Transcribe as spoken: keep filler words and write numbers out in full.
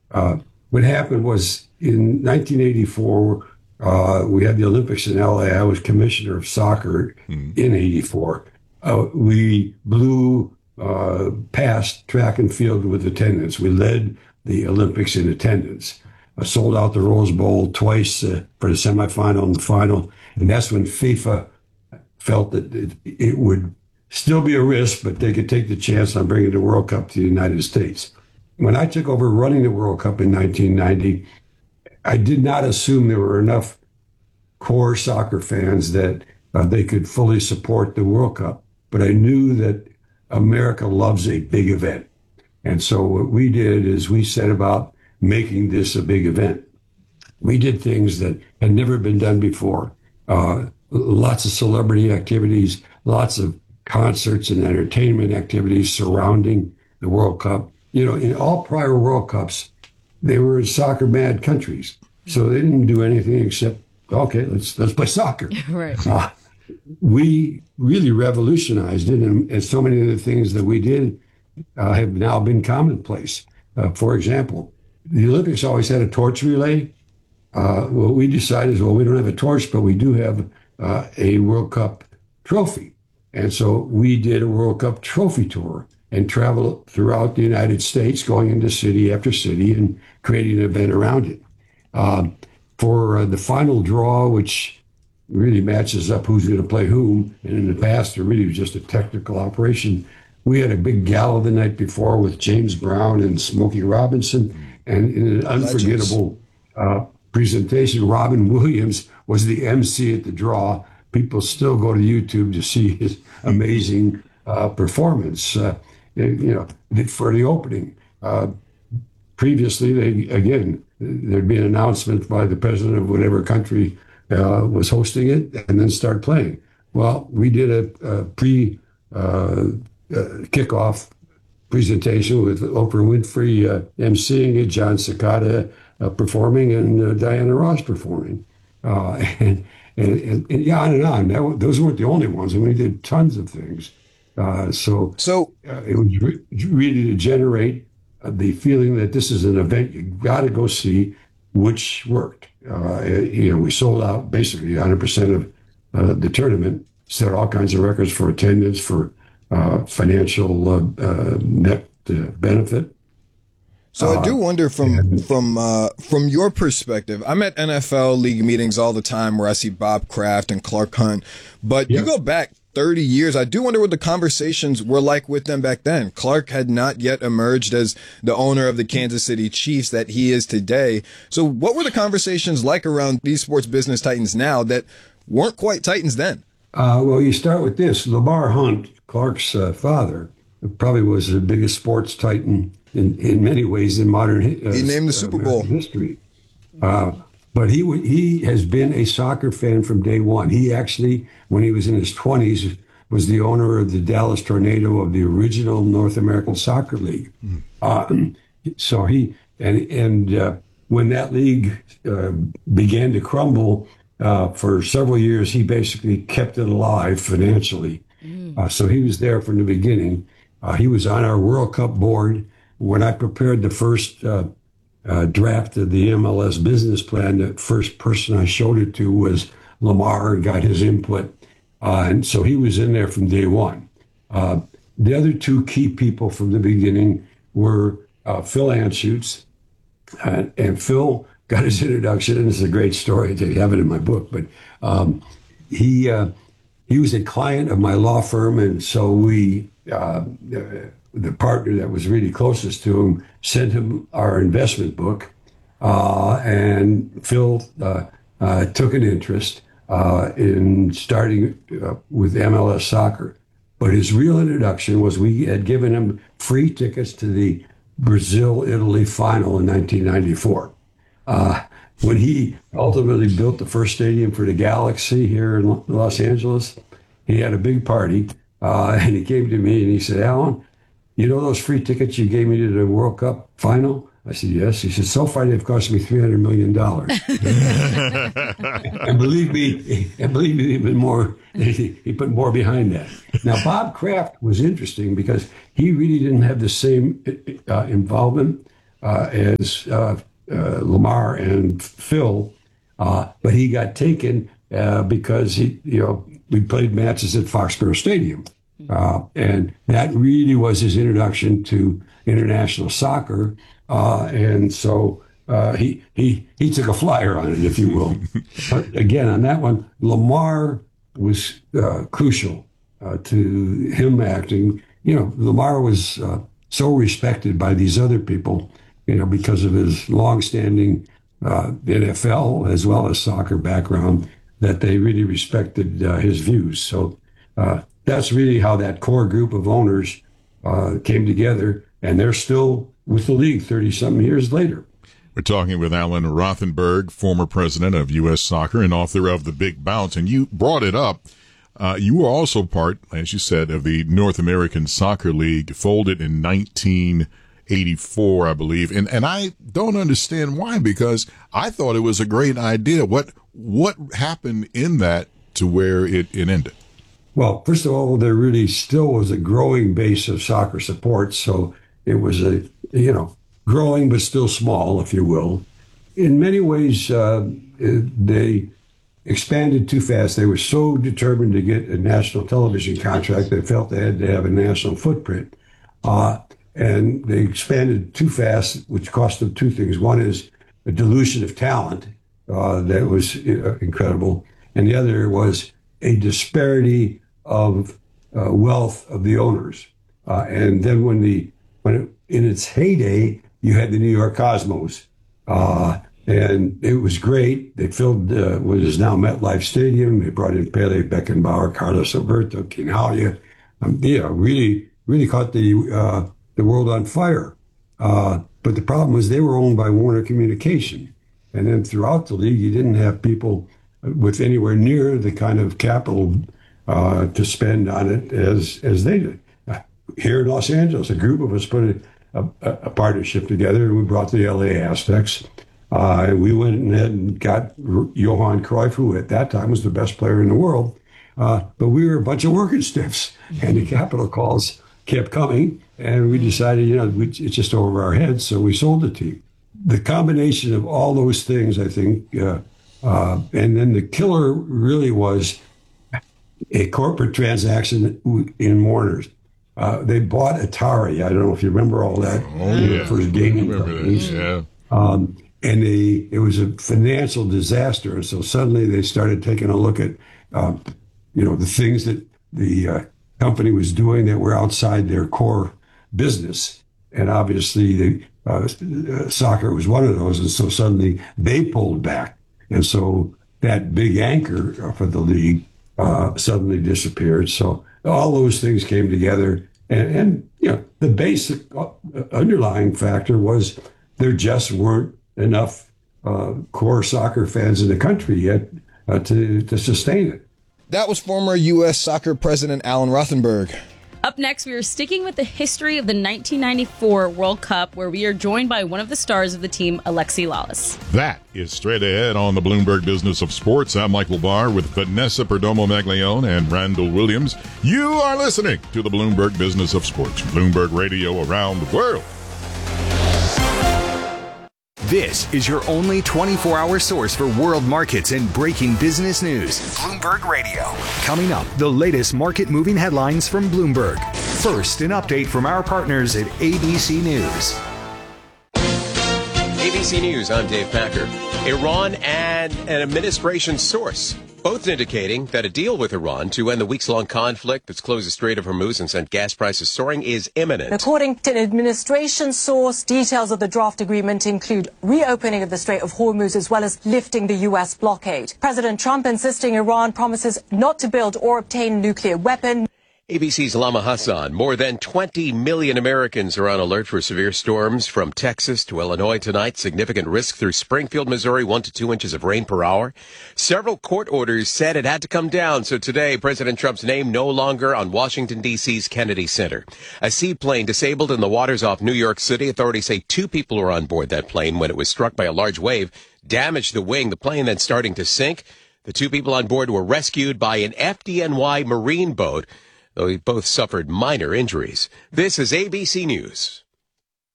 Uh, what happened was in nineteen eighty-four, uh, we had the Olympics in L A. I was commissioner of soccer Hmm. in eighty-four. Uh, we blew uh, past track and field with attendance. We led the Olympics in attendance. I sold out the Rose Bowl twice uh, for the semifinal and the final. And that's when FIFA felt that it, it would still be a risk, but they could take the chance on bringing the World Cup to the United States. When I took over running the World Cup in nineteen ninety, I did not assume there were enough core soccer fans that uh, they could fully support the World Cup. But I knew that America loves a big event. And so what we did is we set about making this a big event. We did things that had never been done before. Uh, lots of celebrity activities, lots of concerts and entertainment activities surrounding the World Cup. You know, in all prior World Cups, they were in soccer mad countries. So they didn't do anything except, okay, let's let's play soccer. Right. Uh, we really revolutionized it, and, and so many of the things that we did uh, have now been commonplace. Uh, for example, the Olympics always had a torch relay. Uh, what we decided is, well, we don't have a torch, but we do have uh, a World Cup trophy. And so we did a World Cup trophy tour and traveled throughout the United States, going into city after city and creating an event around it. Um, for uh, the final draw, which really matches up who's going to play whom, and in the past, it really was just a technical operation. We had a big gala the night before with James Brown and Smokey Robinson, and in an unforgettable uh, presentation, Robin Williams was the M C at the draw. People still go to YouTube to see his amazing uh, performance. Uh, you know, for the opening. Uh, previously, they again there'd be an announcement by the president of whatever country uh, was hosting it, and then start playing. Well, we did a, a pre uh, uh, kickoff presentation with Oprah Winfrey uh, emceeing it, John Cicada uh, performing, and uh, Diana Ross performing, uh, and, and, and, and yeah, on and on. That, those weren't the only ones, and we did tons of things. Uh, so, So uh, it was re- really to generate uh, the feeling that this is an event you got to go see, which worked. Uh, you know, we sold out basically one hundred percent of uh, the tournament, set all kinds of records for attendance, for uh, financial uh, uh, net uh, benefit. So I do Uh, wonder from and- from uh, from your perspective. I'm at N F L league meetings all the time where I see Bob Kraft and Clark Hunt, but you Yeah. go back thirty years. I do wonder what the conversations were like with them back then. Clark had not yet emerged as the owner of the Kansas City Chiefs that he is today. So what were the conversations like around these sports business titans now that weren't quite titans then? Uh, well, you start with this. Lamar Hunt, Clark's uh, father, probably was the biggest sports titan in, in many ways in modern uh, He named the Super Bowl. American history. Uh, but he w- he has been a soccer fan from day one. He actually, when he was in his twenties, was the owner of the Dallas Tornado of the original North American Soccer League. Uh, so he and and uh, when that league uh, began to crumble uh, for several years, he basically kept it alive financially. Uh, so he was there from the beginning. Uh, he was on our World Cup board when I prepared the first uh, uh, draft of the M L S business plan. The first person I showed it to was Lamar and got his input. Uh, and so he was in there from day one. Uh, the other two key people from the beginning were uh, Phil Anschutz. Uh, and Phil got his introduction, and it's a great story. I have it in my book. But um, he uh, he was a client of my law firm, and so we, uh, the, the partner that was really closest to him, sent him our investment book, uh, and Phil uh, uh, took an interest uh, in starting uh, with M L S soccer. But his real introduction was we had given him free tickets to the Brazil-Italy final in nineteen ninety-four. Uh, when he ultimately built the first stadium for the Galaxy here in Los Angeles, he had a big party, uh, and he came to me and he said, "Alan, you know those free tickets you gave me to the World Cup final?" I said, "Yes." He said, "So far they've cost me three hundred million dollars." And believe me, and believe me, even more, he, he put more behind that. Now, Bob Kraft was interesting because he really didn't have the same uh, involvement. uh, as uh, uh, Lamar and Phil, uh, but he got taken uh, because he, you know, we played matches at Foxborough Stadium, uh, and that really was his introduction to international soccer, uh, and so uh, he he he took a flyer on it, if you will. But again, on that one, Lamar was uh, crucial uh, to him acting. You know, Lamar was uh, so respected by these other people, you know, because of his longstanding uh, N F L as well as soccer background, that they really respected uh, his views. So uh, that's really how that core group of owners uh, came together, and they're still with the league thirty-something years later. We're talking with Alan Rothenberg, former president of U S Soccer and author of The Big Bounce. And you brought it up. Uh, you were also part, as you said, of the North American Soccer League, folded in nineteen eighty-four, I believe. And and I don't understand why, because I thought it was a great idea. What what happened in that to where it, it ended? Well, first of all, there really still was a growing base of soccer support. So it was a, you know, growing but still small, if you will. In many ways, uh, they expanded too fast. They were so determined to get a national television contract, they felt they had to have a national footprint. Uh, and they expanded too fast, which cost them two things. One is a dilution of talent uh, that was uh, incredible. And the other was a disparity of uh, wealth of the owners. Uh, and then when the when it, in its heyday, you had the New York Cosmos, uh, and it was great. They filled uh, what is now MetLife Stadium. They brought in Pele, Beckenbauer, Carlos Alberto, Quinhalia. Um, yeah, really, really caught the uh, the world on fire. Uh, but the problem was they were owned by Warner Communication, and then throughout the league, you didn't have people with anywhere near the kind of capital uh, to spend on it as as they did. Here in Los Angeles, a group of us put a, a, a partnership together, and we brought the L A Aztecs. Uh, and we went ahead and got Johan Cruyff, who at that time was the best player in the world. Uh, but we were a bunch of working stiffs, and the capital calls kept coming, and we decided, you know, we, it's just over our heads, so we sold the team. The combination of all those things, I think, uh, uh, and then the killer really was a corporate transaction in Warner's. Uh, they bought Atari. I don't know if you remember all that. Oh, yeah. The first gaming companies. Yeah. Um, and they, it was a financial disaster. And so suddenly they started taking a look at, um, you know, the things that the uh, company was doing that were outside their core business. And obviously the uh, uh, soccer was one of those. And so suddenly they pulled back. And so that big anchor for the league uh, suddenly disappeared. So all those things came together, and, and you know, the basic underlying factor was there just weren't enough uh, core soccer fans in the country yet uh, to, to sustain it. That was former U S Soccer President Alan Rothenberg. Up next, we are sticking with the history of the nineteen ninety-four World Cup, where we are joined by one of the stars of the team, Alexi Lalas. That is straight ahead on the Bloomberg Business of Sports. I'm Michael Barr with Vanessa Perdomo-Maglione and Randall Williams. You are listening to the Bloomberg Business of Sports, Bloomberg Radio around the world. This is your only twenty-four hour source for world markets and breaking business news. Bloomberg Radio. Coming up, the latest market moving headlines from Bloomberg. First, an update from our partners at A B C News. A B C News, I'm Dave Packer. Iran and an administration source, both indicating that a deal with Iran to end the weeks-long conflict that's closed the Strait of Hormuz and sent gas prices soaring is imminent. According to an administration source, details of the draft agreement include reopening of the Strait of Hormuz as well as lifting the U S blockade. President Trump insisting Iran promises not to build or obtain a nuclear weapon. A B C's Lama Hassan. More than twenty million Americans are on alert for severe storms from Texas to Illinois tonight. Significant risk through Springfield, Missouri, one to two inches of rain per hour. Several court orders said it had to come down. So today, President Trump's name no longer on Washington, D C's Kennedy Center. A seaplane disabled in the waters off New York City. Authorities say two people were on board that plane when it was struck by a large wave, damaged the wing. The plane then starting to sink. The two people on board were rescued by an F D N Y Marine boat, though they both suffered minor injuries. This is A B C News.